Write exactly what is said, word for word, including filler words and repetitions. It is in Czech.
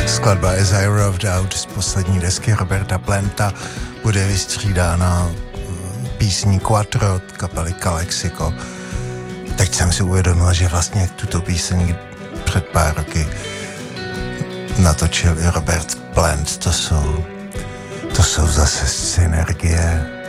Skladba As I Roved Out z poslední desky Roberta Planta bude vystřídána písní Quattro od kapely Calexico. Teď jsem si uvědomil, že vlastně tuto píseň před pár roky natočil i Robert Plant. To jsou, to jsou zase synergie.